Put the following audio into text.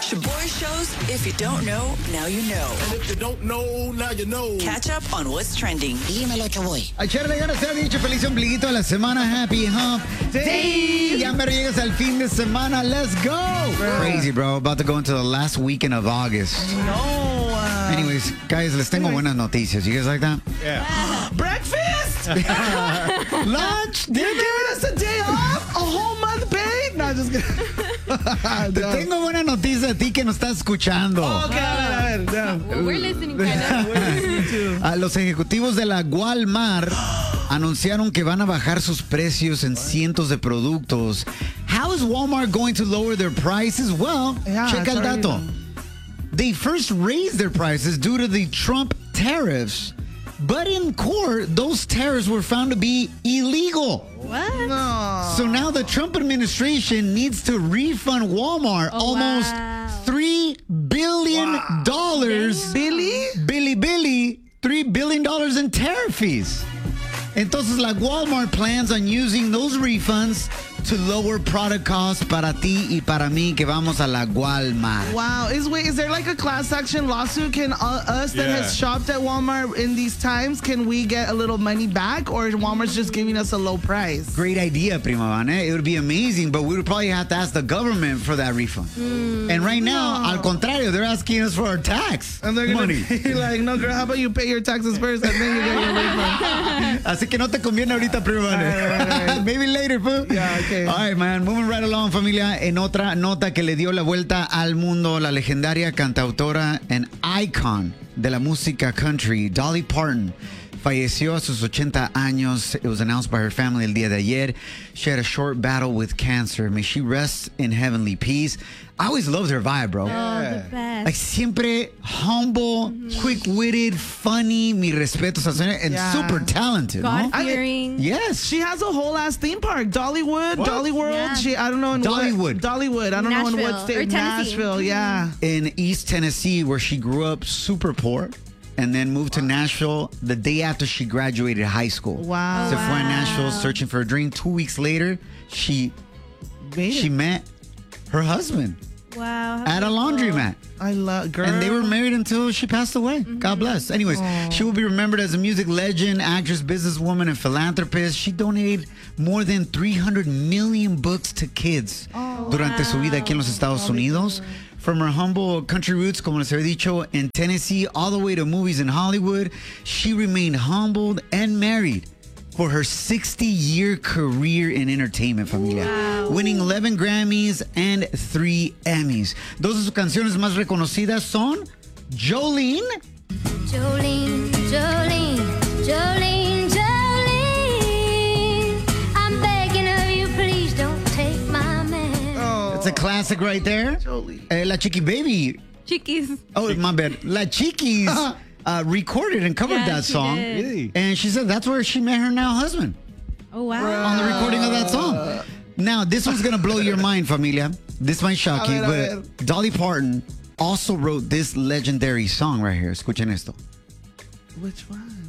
Shaboy shows, if you don't know, now you know. And if you don't know, now you know. Catch up on what's trending. Dímelo, Chaboy. Ayer le se ha dicho feliz ombliguito de la semana. Happy Hump Day. Ya me llegas al fin de semana. Let's go. Crazy, bro. About to go into the last weekend of August. No. Anyways, guys, les tengo buenas noticias. You guys like that? Yeah. Breakfast! Lunch! They're giving us a day off? A whole month paid? No, just kidding. Te tengo buena noticia a ti que nos estás escuchando. Okay, a ver. Well, we're listening kind of. Los ejecutivos de la Walmart anunciaron que van a bajar sus precios en cientos de productos. How is Walmart going to lower their prices? Well, checa el dato. They first raised their prices due to the Trump tariffs. But in court, those tariffs were found to be illegal. What? No. So now the Trump administration needs to refund Walmart almost $3 billion. Billy, $3 billion in tariff fees. Entonces, la Walmart plans on using those refunds to lower product costs para ti y para mí que vamos a la Walmart. Wow. Is there like a class action lawsuit? Can us that has shopped at Walmart in these times, can we get a little money back? Or Walmart's just giving us a low price? Great idea, Prima Vane. It would be amazing, but we would probably have to ask the government for that refund. And right now, al contrario, they're asking us for our tax And they're money. going to be like, no, girl, how about you pay your taxes first and then you get your refund? Así que no te conviene ahorita, Prima Vane. Right. Maybe later, fool. Yeah, okay. All right, man. Moving right along, familia. En otra nota que le dio la vuelta al mundo, la legendaria cantautora and icon de la música country, Dolly Parton, falleció a sus 80 años. It was announced by her family el día de ayer. She had a short battle with cancer. May she rest in heavenly peace. I always loved her vibe, bro. Oh, the best. Like, siempre humble, quick-witted, funny, mi respeto, and super talented, no? God-fearing. Yes. She has a whole ass theme park. Dollywood, Dolly World. Yeah. I don't know in Dollywood. Dollywood. I don't know in what Nashville. state. Or Tennessee. Nashville, yeah. In East Tennessee, where she grew up super poor and then moved to Nashville the day after she graduated high school. Wow. Se fue a Nashville searching for a dream. 2 weeks later, she met her husband Wow. at a laundromat. I love, girl. And they were married until she passed away. God bless. Anyways, she will be remembered as a music legend, actress, businesswoman, and philanthropist. She donated more than 300 million books to kids durante su vida aquí en los Estados Unidos. From her humble country roots, como les había dicho, in Tennessee, all the way to movies in Hollywood, she remained humbled and married for her 60-year career in entertainment, familia. Winning 11 Grammys and 3 Emmys. Dos de sus canciones más reconocidas son Jolene. Jolene, Jolene, Jolene, Jolene. I'm begging of you, please don't take my man. It's a classic right there. La Chiqui Baby. Chiquis. Oh, my bad. La Chiquis recorded and covered that she song. did. Really? And she said that's where she met her now husband. Oh, wow. On the recording of that song. Now, this one's going to blow your mind, familia. This might shock you, but Dolly Parton also wrote this legendary song right here. Escuchen esto. Which one?